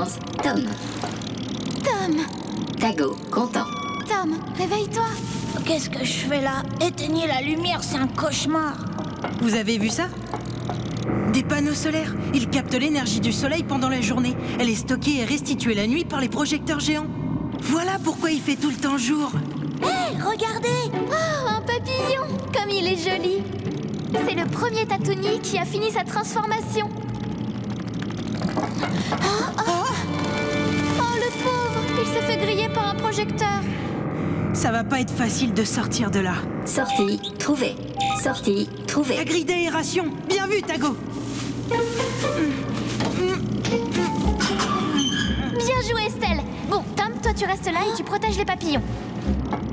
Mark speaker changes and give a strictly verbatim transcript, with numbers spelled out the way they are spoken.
Speaker 1: Silence, Tom.
Speaker 2: Tom.
Speaker 1: Tago, content.
Speaker 2: Tom, réveille-toi.
Speaker 3: Qu'est-ce que je fais là? Éteignez la lumière, c'est un cauchemar.
Speaker 4: Vous avez vu ça? Des panneaux solaires. Ils captent l'énergie du soleil pendant la journée. Elle est stockée et restituée la nuit par les projecteurs géants. Voilà pourquoi il fait tout le temps jour.
Speaker 3: Hé, hey, regardez!
Speaker 2: Oh, un papillon! Comme il est joli! C'est le premier Tatouni qui a fini sa transformation. Oh, oh. Oh, le pauvre! Il s'est fait griller par un projecteur.
Speaker 4: Ça va pas être facile de sortir de là.
Speaker 1: Sortie trouvée. Sortie trouvée.
Speaker 4: La grille d'aération. Bien vu, Tago.
Speaker 2: Bien joué, Estelle. Bon, Tom, toi tu restes là et tu protèges les papillons.